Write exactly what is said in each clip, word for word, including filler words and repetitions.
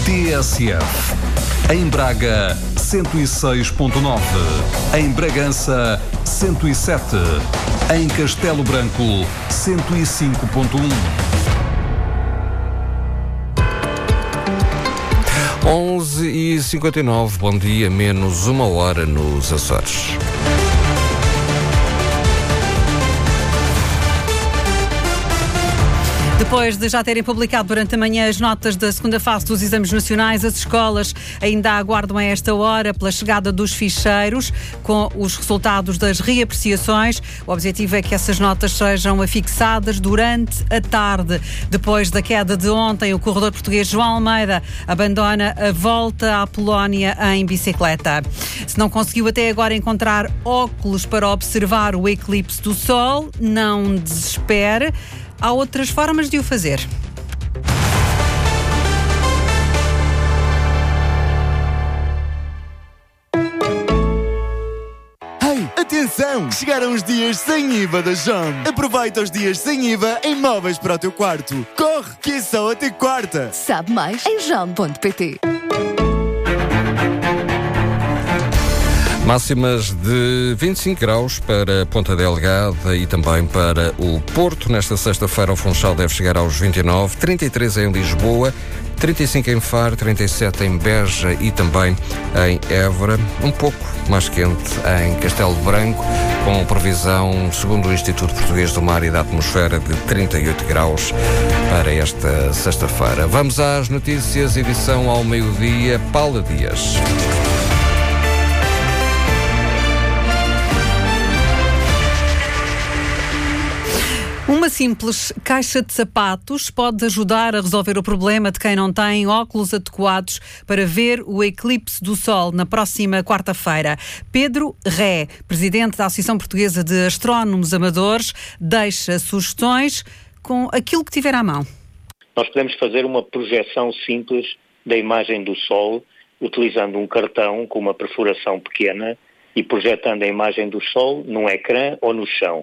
T S F. Em Braga, cento e seis ponto nove. Em Bragança, cento e sete. Em Castelo Branco, cento e cinco ponto um. onze e cinquenta e nove, bom dia, menos uma hora nos Açores. Depois de já terem publicado durante a manhã as notas da segunda fase dos exames nacionais, as escolas ainda aguardam a esta hora pela chegada dos ficheiros com os resultados das reapreciações. O objetivo é que essas notas sejam afixadas durante a tarde. Depois da queda de ontem, o corredor português João Almeida abandona a volta à Polónia em bicicleta. Se não conseguiu até agora encontrar óculos para observar o eclipse do Sol, não desespere. Há outras formas de o fazer. Hey, atenção! Chegaram os dias sem I V A da Jom. Aproveita os dias sem I V A em móveis para o teu quarto. Corre, que é só até quarta. Sabe mais em jom ponto pt. Máximas de vinte e cinco graus para Ponta Delgada e também para o Porto. Nesta sexta-feira o Funchal deve chegar aos vinte e nove, trinta e três em Lisboa, trinta e cinco em Faro, trinta e sete em Beja e também em Évora. Um pouco mais quente em Castelo Branco, com previsão, segundo o Instituto Português do Mar e da Atmosfera, de trinta e oito graus para esta sexta-feira. Vamos às notícias, edição ao meio-dia. Paula Dias. Uma simples caixa de sapatos pode ajudar a resolver o problema de quem não tem óculos adequados para ver o eclipse do Sol na próxima quarta-feira. Pedro Ré, presidente da Associação Portuguesa de Astrónomos Amadores, deixa sugestões com aquilo que tiver à mão. Nós podemos fazer uma projeção simples da imagem do Sol, utilizando um cartão com uma perfuração pequena e projetando a imagem do Sol num ecrã ou no chão.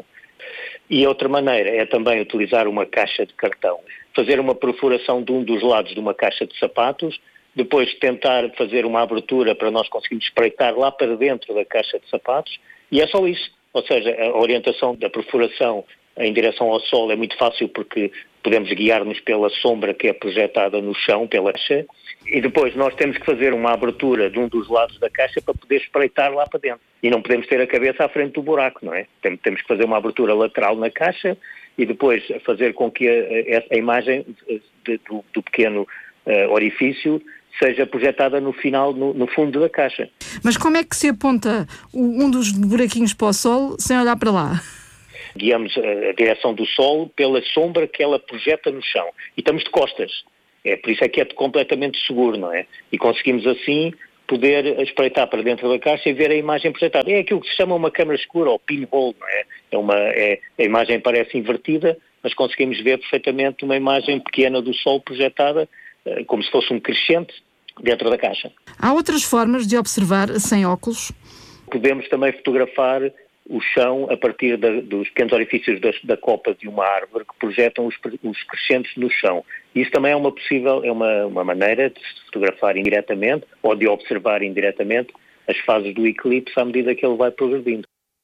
E outra maneira é também utilizar uma caixa de cartão, fazer uma perfuração de um dos lados de uma caixa de sapatos, depois tentar fazer uma abertura para nós conseguirmos espreitar lá para dentro da caixa de sapatos, e é só isso. Ou seja, a orientação da perfuração em direção ao Sol é muito fácil porque podemos guiar-nos pela sombra que é projetada no chão, pela caixa, e depois nós temos que fazer uma abertura de um dos lados da caixa para poder espreitar lá para dentro. E não podemos ter a cabeça à frente do buraco, não é? Temos que fazer uma abertura lateral na caixa e depois fazer com que a, a imagem de, do, do pequeno uh, orifício seja projetada no final, no, no fundo da caixa. Mas como é que se aponta um dos buraquinhos para o Sol sem olhar para lá? Guiamos a, a direção do Sol pela sombra que ela projeta no chão. E estamos de costas. É, por isso é que é completamente seguro, não é? E conseguimos assim poder espreitar para dentro da caixa e ver a imagem projetada. É aquilo que se chama uma câmara escura, ou pinhole, não é? É uma, é, a imagem parece invertida, mas conseguimos ver perfeitamente uma imagem pequena do Sol projetada, como se fosse um crescente, dentro da caixa. Há outras formas de observar sem óculos? Podemos também fotografar o chão a partir da, dos pequenos orifícios da, da copa de uma árvore que projetam os, os crescentes no chão. Isso também é uma possível, é uma, uma maneira de se fotografar indiretamente ou de observar indiretamente as fases do eclipse à medida que ele vai progredindo.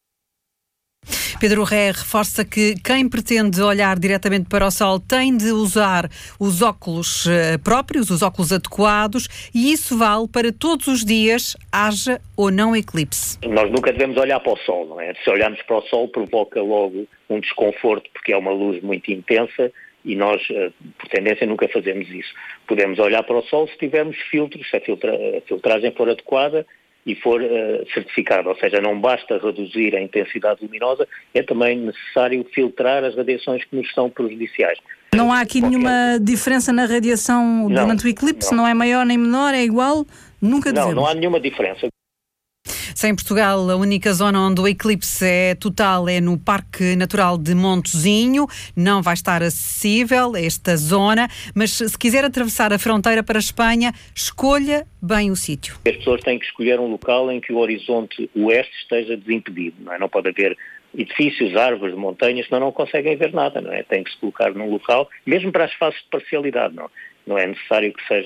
Pedro Ré reforça que quem pretende olhar diretamente para o Sol tem de usar os óculos próprios, os óculos adequados, e isso vale para todos os dias, haja ou não eclipse. Nós nunca devemos olhar para o Sol, não é? Se olharmos para o Sol provoca logo um desconforto porque é uma luz muito intensa e nós, por tendência, nunca fazemos isso. Podemos olhar para o Sol se tivermos filtros, se a, filtra, a filtragem for adequada e for uh, certificado, ou seja, não basta reduzir a intensidade luminosa, é também necessário filtrar as radiações que nos são prejudiciais. Não há aqui Qualquer... nenhuma diferença na radiação não, durante o eclipse? Não. não é maior nem menor, é igual? Nunca devemos. Não, não há nenhuma diferença. Se em Portugal a única zona onde o eclipse é total é no Parque Natural de Montezinho, não vai estar acessível esta zona, mas se quiser atravessar a fronteira para a Espanha, escolha bem o sítio. As pessoas têm que escolher um local em que o horizonte oeste esteja desimpedido, não é? Não pode haver edifícios, árvores, montanhas, senão não conseguem ver nada, não é? Tem que se colocar num local, mesmo para as fases de parcialidade, não, não é necessário que seja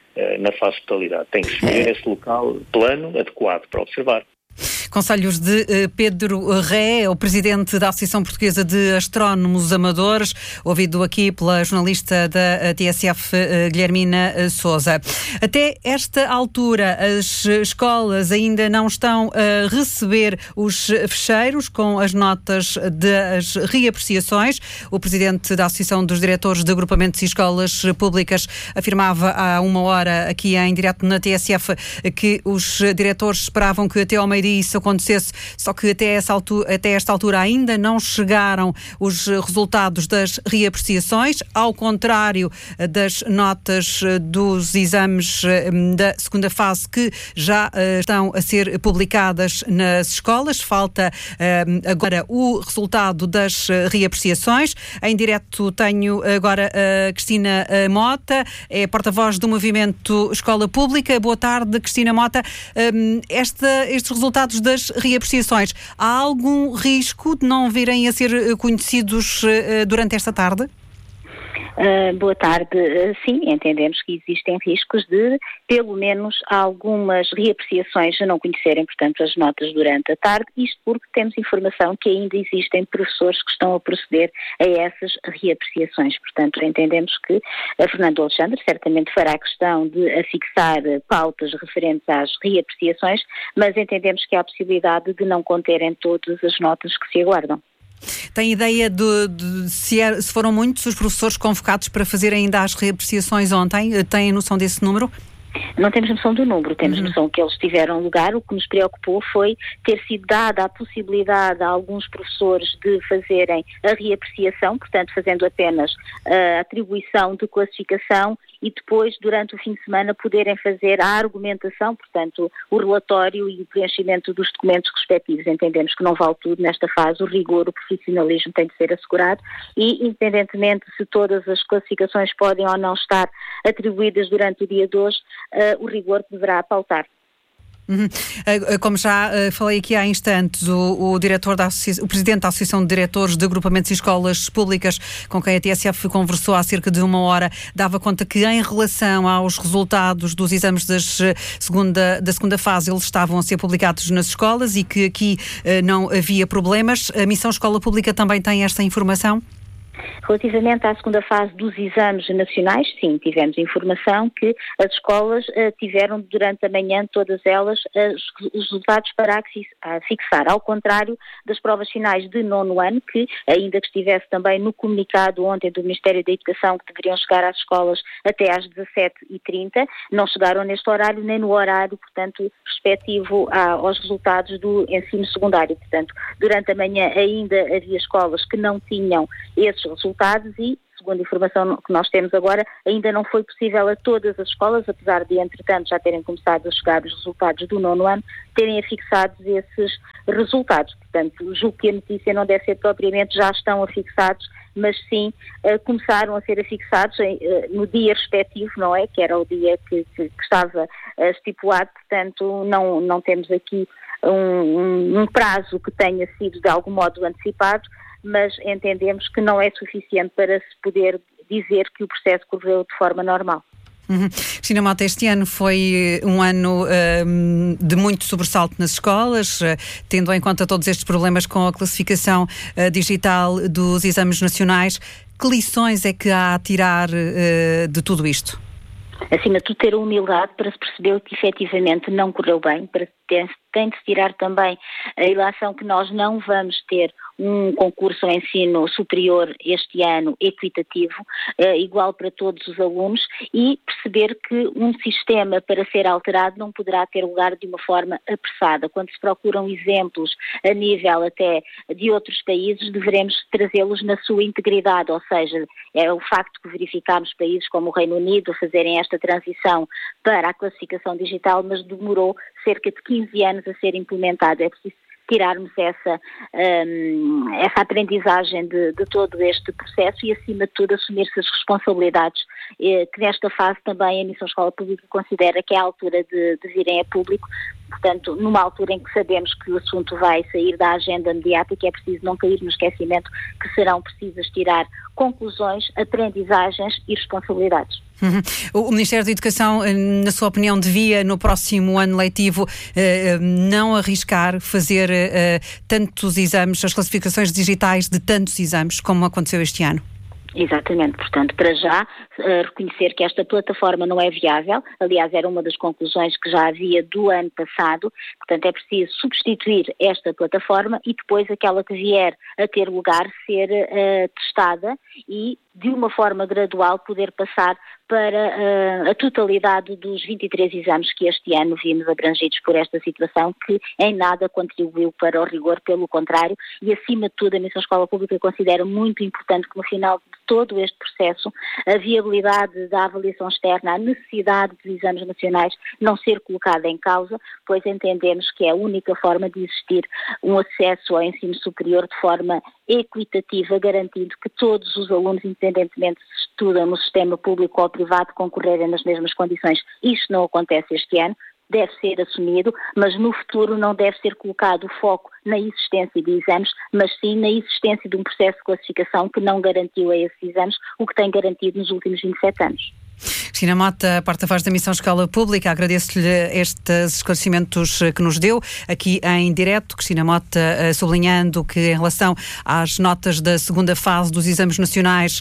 uh, na fase de totalidade. Tem que escolher esse local plano adequado para observar. Conselhos de uh, Pedro Ré, o presidente da Associação Portuguesa de Astrónomos Amadores, ouvido aqui pela jornalista da T S F, uh, Guilhermina uh, Sousa. Até esta altura, as escolas ainda não estão a receber os fecheiros com as notas das reapreciações. O presidente da Associação dos Diretores de Agrupamentos e Escolas Públicas afirmava há uma hora aqui em direto na T S F que os diretores esperavam que até ao meio-dia isso acontecesse, só que até, essa altura, até esta altura ainda não chegaram os resultados das reapreciações, ao contrário das notas dos exames da segunda fase que já estão a ser publicadas nas escolas. Falta agora o resultado das reapreciações. Em direto tenho agora a Cristina Mota, é porta-voz do Movimento Escola Pública. Boa tarde, Cristina Mota. Esta, estes resultados das reapreciações, há algum risco de não virem a ser conhecidos uh, durante esta tarde? Uh, boa tarde. Uh, sim, entendemos que existem riscos de, pelo menos, algumas reapreciações a não conhecerem, portanto, as notas durante a tarde, isto porque temos informação que ainda existem professores que estão a proceder a essas reapreciações. Portanto, entendemos que a Fernando Alexandre certamente fará questão de afixar pautas referentes às reapreciações, mas entendemos que há a possibilidade de não conterem todas as notas que se aguardam. Tem ideia de, de se, é, se foram muitos os professores convocados para fazer ainda as reapreciações ontem? Tem noção desse número? Não temos noção do número, temos uhum. noção que eles tiveram lugar. O que nos preocupou foi ter sido dada a possibilidade a alguns professores de fazerem a reapreciação, portanto fazendo apenas a atribuição de classificação e depois, durante o fim de semana, poderem fazer a argumentação, portanto o relatório e o preenchimento dos documentos respectivos. Entendemos que não vale tudo nesta fase, o rigor, o profissionalismo tem de ser assegurado e, independentemente se todas as classificações podem ou não estar atribuídas durante o dia de hoje, Uh, o rigor deverá pautar. Uhum. Uh, como já uh, falei aqui há instantes, o, o, diretor da o presidente da Associação de Diretores de Agrupamentos e Escolas Públicas, com quem a T S F conversou há cerca de uma hora, dava conta que em relação aos resultados dos exames das segunda, da segunda fase, eles estavam a ser publicados nas escolas e que aqui uh, não havia problemas. A Missão Escola Pública também tem esta informação? Relativamente à segunda fase dos exames nacionais, sim, tivemos informação que as escolas uh, tiveram durante a manhã, todas elas, uh, os resultados para fixar, ao contrário das provas finais de nono ano, que, ainda que estivesse também no comunicado ontem do Ministério da Educação, que deveriam chegar às escolas até às dezassete e trinta, não chegaram neste horário, nem no horário, portanto, respectivo a, aos resultados do ensino secundário. Portanto, durante a manhã ainda havia escolas que não tinham esses resultados e, segundo a informação que nós temos agora, ainda não foi possível a todas as escolas, apesar de, entretanto, já terem começado a chegar os resultados do nono ano, terem afixados esses resultados. Portanto, julgo que a notícia não deve ser propriamente já estão afixados, mas sim uh, começaram a ser afixados uh, no dia respectivo, não é? Que era o dia que, que, que estava uh, estipulado, portanto, não, não temos aqui um, um, um prazo que tenha sido de algum modo antecipado, mas entendemos que não é suficiente para se poder dizer que o processo correu de forma normal. Uhum. Cristina Mota, este ano foi um ano um, de muito sobressalto nas escolas, uh, tendo em conta todos estes problemas com a classificação uh, digital dos exames nacionais. Que lições é que há a tirar uh, de tudo isto? Acima de tudo, ter a humildade para se perceber que efetivamente não correu bem, para ter, tem de se tirar também a ilação que nós não vamos ter um concurso ao ensino superior este ano equitativo, eh, igual para todos os alunos, e perceber que um sistema para ser alterado não poderá ter lugar de uma forma apressada. Quando se procuram exemplos a nível até de outros países, devemos trazê-los na sua integridade, ou seja, é o facto que verificámos países como o Reino Unido a fazerem esta transição para a classificação digital, mas demorou cerca de quinze anos a ser implementado. É preciso tirarmos essa, um, essa aprendizagem de, de todo este processo e, acima de tudo, assumir-se as responsabilidades, eh, que nesta fase também a Missão Escola Pública considera que é a altura de, de virem a público, Portanto, numa altura em que sabemos que o assunto vai sair da agenda mediática, é preciso não cair no esquecimento que serão precisas tirar conclusões, aprendizagens e responsabilidades. Uhum. O Ministério da Educação, na sua opinião, devia no próximo ano letivo eh, não arriscar fazer eh, tantos exames, as classificações digitais de tantos exames como aconteceu este ano? Exatamente, portanto, para já uh, reconhecer que esta plataforma não é viável, aliás era uma das conclusões que já havia do ano passado, portanto é preciso substituir esta plataforma e depois aquela que vier a ter lugar ser uh, testada e de uma forma gradual poder passar para uh, a totalidade dos vinte e três exames que este ano vimos abrangidos por esta situação, que em nada contribuiu para o rigor, pelo contrário, e acima de tudo a Missão Escola Pública considera muito importante que no final de todo este processo a viabilidade da avaliação externa, a necessidade dos exames nacionais não ser colocada em causa, pois entendemos que é a única forma de existir um acesso ao ensino superior de forma equitativa, garantindo que todos os alunos, independentemente se estudam no sistema público ou privado, concorrerem nas mesmas condições. Isto não acontece este ano, deve ser assumido, mas no futuro não deve ser colocado o foco na existência de exames, mas sim na existência de um processo de classificação que não garantiu a esses exames o que tem garantido nos últimos vinte e sete anos. Cristina Mota, porta-voz da Missão Escola Pública, agradeço-lhe estes esclarecimentos que nos deu aqui em direto. Cristina Mota, sublinhando que em relação às notas da segunda fase dos exames nacionais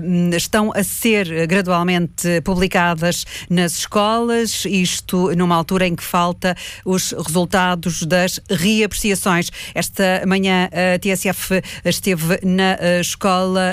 estão a ser gradualmente publicadas nas escolas, isto numa altura em que falta os resultados das reapreciações. Esta manhã a T S F esteve na escola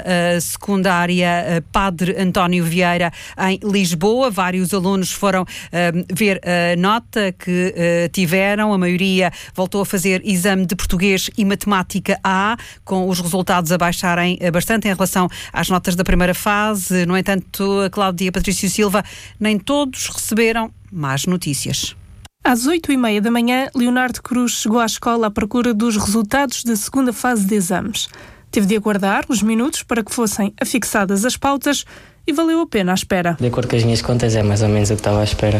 secundária Padre António Vieira em Lisboa. Vários alunos foram uh, ver a nota que uh, tiveram. A maioria voltou a fazer exame de português e matemática A, com os resultados a baixarem bastante em relação às notas da primeira fase. No entanto, a Cláudia Patrício Silva, nem todos receberam más notícias. Às oito e meia da manhã, Leonardo Cruz chegou à escola à procura dos resultados da segunda fase de exames. Teve de aguardar uns minutos para que fossem afixadas as pautas e valeu a pena a espera. De acordo com as minhas contas, é mais ou menos o que estava à espera.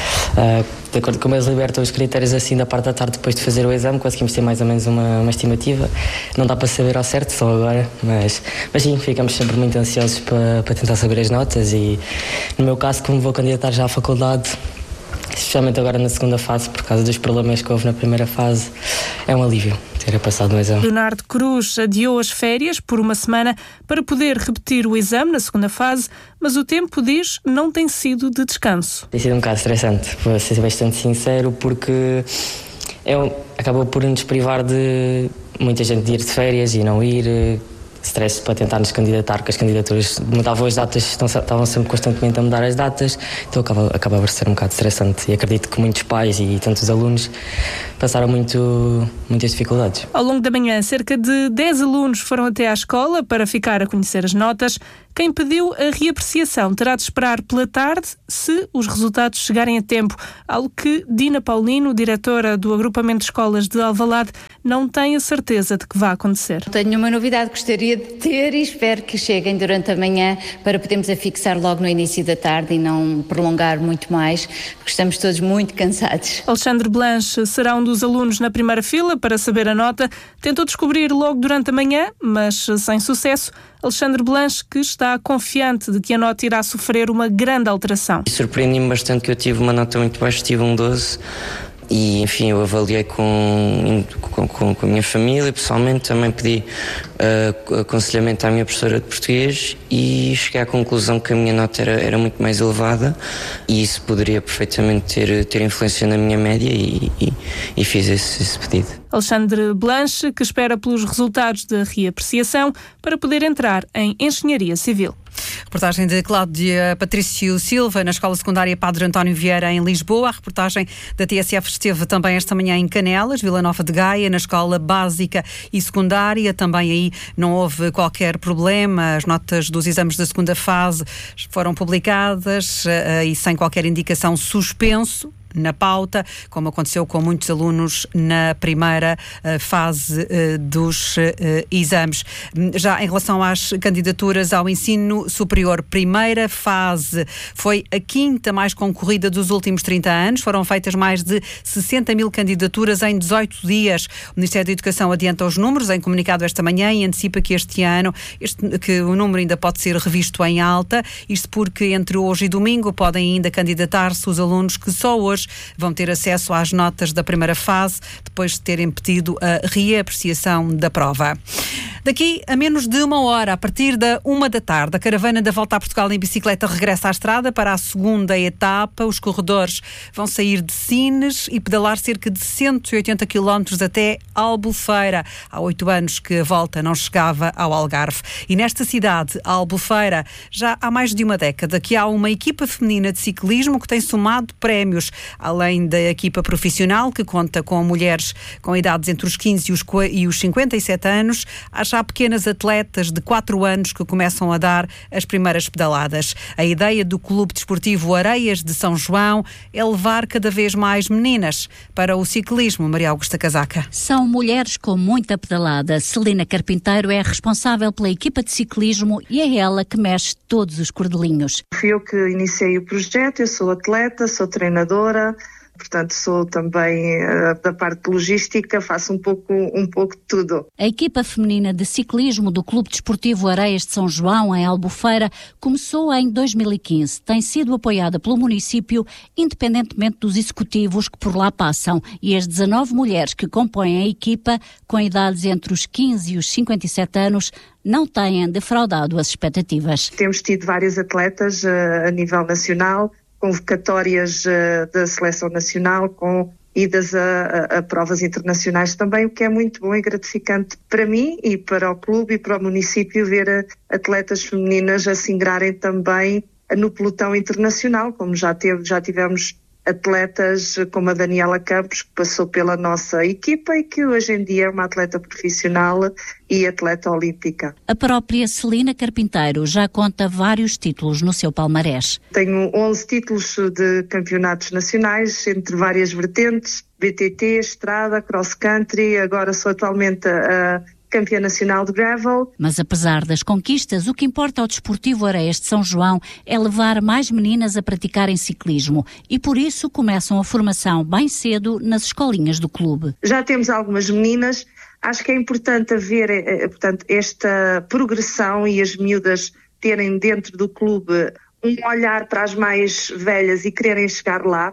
Uh, de acordo com como eles libertam os critérios assim da parte da tarde depois de fazer o exame, conseguimos ter mais ou menos uma, uma estimativa. Não dá para saber ao certo, só agora, mas, mas sim, ficamos sempre muito ansiosos para, para tentar saber as notas e, no meu caso, como vou candidatar já à faculdade, especialmente agora na segunda fase, por causa dos problemas que houve na primeira fase, é um alívio ter passado no exame. Leonardo Cruz adiou as férias por uma semana para poder repetir o exame na segunda fase, mas o tempo, diz, não tem sido de descanso. Tem sido um bocado estressante, vou ser bastante sincero, porque eu, acabou por nos privar de muita gente de ir de férias e não ir, stress para tentar nos candidatar, porque as candidaturas mudavam as datas, estão, estavam sempre constantemente a mudar as datas, então acaba, acaba por ser um bocado estressante e acredito que muitos pais e tantos alunos passaram muito, muitas dificuldades. Ao longo da manhã, cerca de dez alunos foram até à escola para ficar a conhecer as notas. Quem pediu a reapreciação terá de esperar pela tarde se os resultados chegarem a tempo, algo que Dina Paulino, diretora do agrupamento de escolas de Alvalade, não tem a certeza de que vai acontecer. Tenho uma novidade, gostaria de ter e espero que cheguem durante a manhã para podermos afixar logo no início da tarde e não prolongar muito mais, porque estamos todos muito cansados. Alexandre Blanche será um dos alunos na primeira fila para saber a nota. Tentou descobrir logo durante a manhã, mas sem sucesso. Alexandre Blanche, que está confiante de que a nota irá sofrer uma grande alteração. Surpreendi-me bastante que eu tive uma nota muito baixa, tive um doze. E, enfim, eu avaliei com, com, com a minha família, pessoalmente, também pedi uh, aconselhamento à minha professora de português e cheguei à conclusão que a minha nota era, era muito mais elevada e isso poderia perfeitamente ter, ter influência na minha média e, e, e fiz esse, esse pedido. Alexandre Blanche, que espera pelos resultados da reapreciação para poder entrar em Engenharia Civil. Reportagem de Cláudia Patrício Silva, na Escola Secundária Padre António Vieira, em Lisboa. A reportagem da T S F esteve também esta manhã em Canelas, Vila Nova de Gaia, na Escola Básica e Secundária. Também aí não houve qualquer problema. As notas dos exames da segunda fase foram publicadas uh, e sem qualquer indicação suspenso. na pauta, como aconteceu com muitos alunos na primeira uh, fase uh, dos uh, exames. Já em relação às candidaturas ao ensino superior, primeira fase foi a quinta mais concorrida dos últimos trinta anos. Foram feitas mais de sessenta mil candidaturas em dezoito dias. O Ministério da Educação adianta os números em comunicado esta manhã e antecipa que este ano este, que o número ainda pode ser revisto em alta, isto porque entre hoje e domingo podem ainda candidatar-se os alunos que só hoje vão ter acesso às notas da primeira fase, depois de terem pedido a reapreciação da prova. Daqui a menos de uma hora, a partir da uma da tarde, a caravana da Volta a Portugal em bicicleta regressa à estrada para a segunda etapa. Os corredores vão sair de Sines e pedalar cerca de cento e oitenta quilómetros até Albufeira. Há oito anos que a volta não chegava ao Algarve. E nesta cidade, a Albufeira, já há mais de uma década que há uma equipa feminina de ciclismo que tem somado prémios, além da equipa profissional, que conta com mulheres com idades entre os quinze e os cinquenta e sete anos. Há já pequenas atletas de quatro anos que começam a dar as primeiras pedaladas. A ideia do Clube Desportivo Areias de São João é levar cada vez mais meninas para o ciclismo. Maria Augusta Casaca. São mulheres com muita pedalada. Celina Carpinteiro é responsável pela equipa de ciclismo e é ela que mexe todos os cordelinhos. Fui eu que iniciei o projeto, eu sou atleta, sou treinadora, portanto sou também uh, da parte logística, faço um pouco, um pouco de tudo. A equipa feminina de ciclismo do Clube Desportivo Areias de São João, em Albufeira, começou em dois mil e quinze. Tem sido apoiada pelo município, independentemente dos executivos que por lá passam. E as dezanove mulheres que compõem a equipa, com idades entre os quinze e os cinquenta e sete anos, não têm defraudado as expectativas. Temos tido vários atletas uh, a nível nacional, convocatórias uh, da seleção nacional, com idas a, a, a provas internacionais também, o que é muito bom e gratificante para mim e para o clube e para o município ver uh, atletas femininas a se ingrarem também uh, no pelotão internacional, como já, teve, já tivemos atletas como a Daniela Campos, que passou pela nossa equipa e que hoje em dia é uma atleta profissional e atleta olímpica. A própria Celina Carpinteiro já conta vários títulos no seu palmarés. Tenho onze títulos de campeonatos nacionais, entre várias vertentes, B T T, estrada, cross country, agora sou atualmente a campeã nacional de gravel. Mas apesar das conquistas, o que importa ao Desportivo Areias de São João é levar mais meninas a praticarem ciclismo e por isso começam a formação bem cedo nas escolinhas do clube. Já temos algumas meninas, acho que é importante haver eh, portanto, esta progressão e as miúdas terem dentro do clube um olhar para as mais velhas e quererem chegar lá.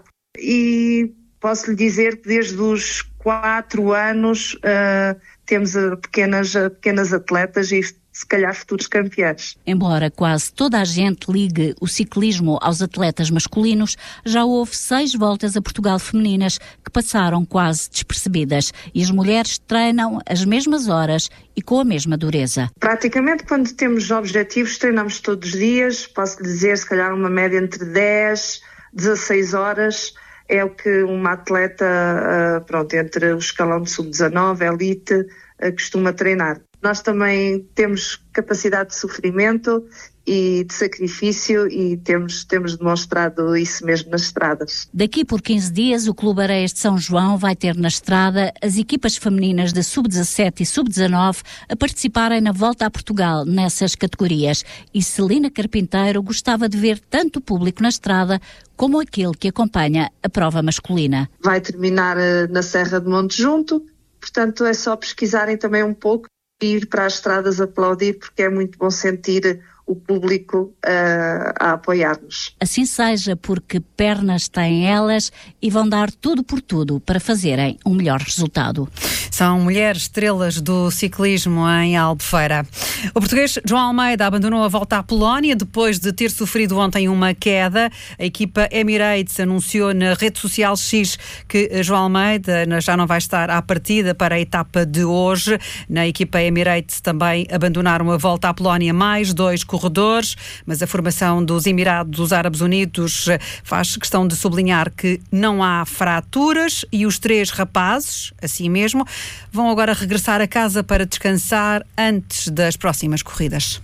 E posso lhe dizer que desde os quatro anos uh, temos uh, pequenas, uh, pequenas atletas e se calhar futuros campeões. Embora quase toda a gente ligue o ciclismo aos atletas masculinos, já houve seis voltas a Portugal femininas que passaram quase despercebidas e as mulheres treinam as mesmas horas e com a mesma dureza. Praticamente quando temos objetivos treinamos todos os dias, posso dizer se calhar uma média entre dez, dezasseis horas, é o que uma atleta, uh, pronto, entre o escalão de sub dezanove, elite, uh, costuma treinar. Nós também temos capacidade de sofrimento e de sacrifício e temos, temos demonstrado isso mesmo nas estradas. Daqui por quinze dias, o Clube Areias de São João vai ter na estrada as equipas femininas de sub dezassete e sub dezanove a participarem na Volta a Portugal nessas categorias. E Celina Carpinteiro gostava de ver tanto o público na estrada como aquele que acompanha a prova masculina. Vai terminar uh, na Serra de Monte Junto, portanto é só pesquisarem também um pouco e ir para as estradas aplaudir, porque é muito bom sentir o público uh, a apoiar-nos. Assim seja, porque pernas têm elas e vão dar tudo por tudo para fazerem um melhor resultado. São mulheres estrelas do ciclismo em Albufeira. O português João Almeida abandonou a volta à Polónia depois de ter sofrido ontem uma queda. A equipa Emirates anunciou na rede social X que João Almeida já não vai estar à partida para a etapa de hoje. Na equipa Emirates também abandonaram a volta à Polónia mais dois corredores, mas a formação dos Emirados Árabes Unidos faz questão de sublinhar que não há fraturas e os três rapazes, assim mesmo, vão agora regressar a casa para descansar antes das próximas corridas.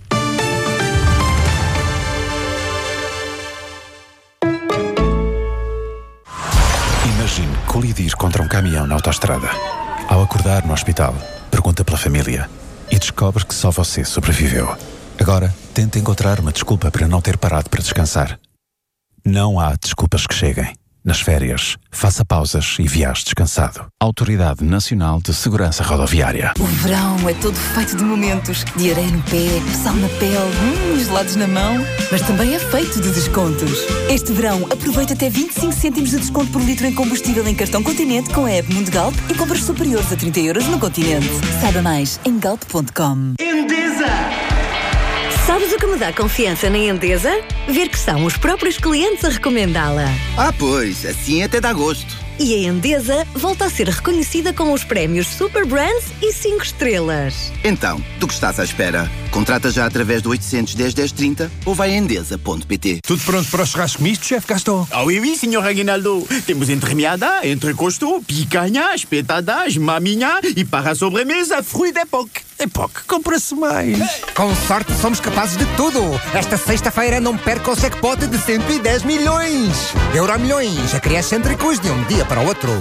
Imagine colidir contra um caminhão na autoestrada. Ao acordar no hospital, pergunta pela família e descobre que só você sobreviveu. Agora, tente encontrar uma desculpa para não ter parado para descansar. Não há desculpas que cheguem. Nas férias, faça pausas e viaje descansado. Autoridade Nacional de Segurança Rodoviária. O verão é todo feito de momentos. De areia no pé, sal na pele, hum, gelados na mão. Mas também é feito de descontos. Este verão, aproveita até vinte e cinco cêntimos de desconto por litro em combustível em cartão Continente com a app Mundo Galp e compras superiores a trinta euros no Continente. Saiba mais em galp ponto com. Endesa! Sabes o que me dá confiança na Endesa? Ver que são os próprios clientes a recomendá-la. Ah, pois, assim até dá gosto. E a Endesa volta a ser reconhecida com os prémios Super Brands e cinco estrelas. Então, do que estás à espera? Contrata já através do oitocentos, dez, dez, trinta ou vai a endesa ponto pt. Tudo pronto para o churrasco misto, chefe Gaston? Ah oui, oui, senhor Aguinaldo. Temos entremeada, entrecosto, picanha, espetadas, maminha e para a sobremesa, fruit d'époque. Époque, compra-se mais. Com sorte somos capazes de tudo. Esta sexta-feira não perca o jackpot de cento e dez milhões. Euromilhões, a criar excêntricos de um dia para o outro.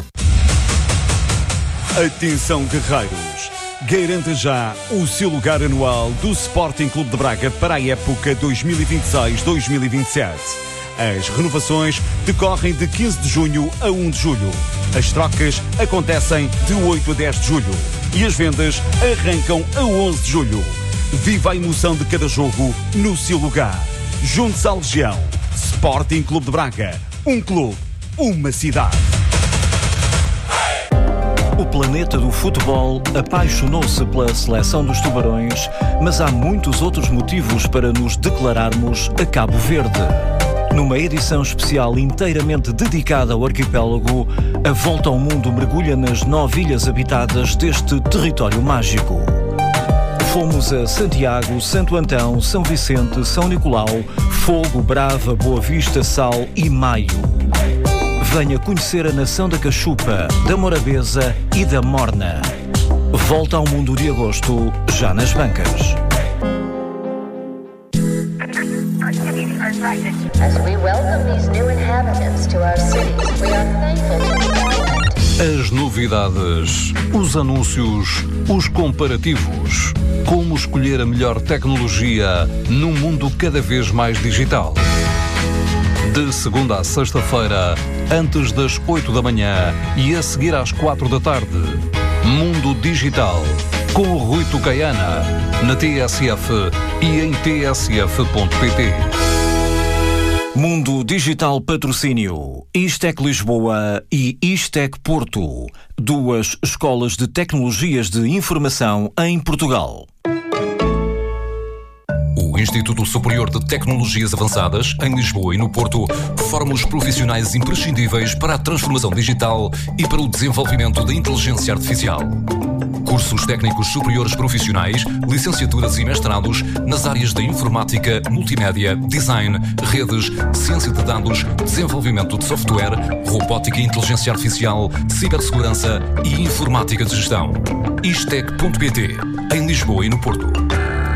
Atenção, guerreiros. Garanta já o seu lugar anual do Sporting Clube de Braga para a época dois mil e vinte e seis dois mil e vinte e sete. As renovações decorrem de quinze de junho a um de julho. As trocas acontecem de oito a dez de julho. E as vendas arrancam a onze de julho. Viva a emoção de cada jogo no seu lugar. Junte-se à Legião. Sporting Clube de Braga. Um clube, uma cidade. O planeta do futebol apaixonou-se pela seleção dos Tubarões, mas há muitos outros motivos para nos declararmos a Cabo Verde. Numa edição especial inteiramente dedicada ao arquipélago, a Volta ao Mundo mergulha nas nove ilhas habitadas deste território mágico. Fomos a Santiago, Santo Antão, São Vicente, São Nicolau, Fogo, Brava, Boa Vista, Sal e Maio. Venha conhecer a nação da Cachupa, da Morabeza e da Morna. Volta ao Mundo de agosto, já nas bancas. As we welcome these new inhabitants to our cities, we are thankful to As novidades, os anúncios, os comparativos. Como escolher a melhor tecnologia num mundo cada vez mais digital. De segunda a sexta-feira, antes das oito da manhã e a seguir às quatro da tarde. Mundo Digital, com o Rui Tucaiana, na T S F e em t s f ponto p t. Mundo Digital Patrocínio, Istec Lisboa e Istec Porto, duas escolas de tecnologias de informação em Portugal. O Instituto Superior de Tecnologias Avançadas, em Lisboa e no Porto, forma os profissionais imprescindíveis para a transformação digital e para o desenvolvimento da inteligência artificial. Cursos técnicos superiores profissionais, licenciaturas e mestrados nas áreas da informática, multimédia, design, redes, ciência de dados, desenvolvimento de software, robótica e inteligência artificial, cibersegurança e informática de gestão. Istec ponto pt, em Lisboa e no Porto.